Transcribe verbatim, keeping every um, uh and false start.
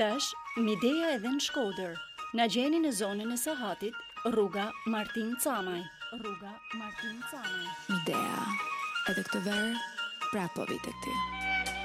Tash, Midea edhe në Shkodër. Na gjeni në zonën e Sahatit, rruga Martin Camaj. Rruga Martin Camaj. Midea, edhe këtë verë, prapë po vite këti.